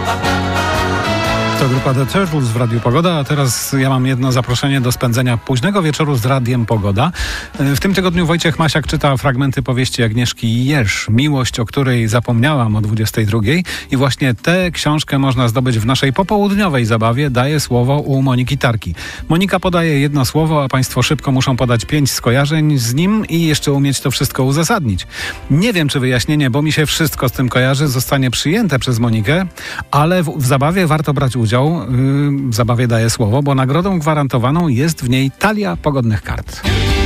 To grupa The Turtles w Radiu Pogoda, a teraz ja mam jedno zaproszenie do spędzenia późnego wieczoru z Radiem Pogoda. W tym tygodniu Wojciech Masiak czyta fragmenty powieści Agnieszki Jerz, Miłość, o której zapomniałam o 22:00 i właśnie tę książkę można zdobyć w naszej popołudniowej zabawie. Daję słowo u Moniki Tarki. Monika podaje jedno słowo, a państwo szybko muszą podać 5 skojarzeń z nim i jeszcze umieć to wszystko uzasadnić. Nie wiem, czy wyjaśnienie, bo mi się wszystko z tym kojarzy, zostanie przyjęte przez Monikę, ale w zabawie warto brać udział. W zabawie daję słowo, bo nagrodą gwarantowaną jest w niej talia pogodnych kart.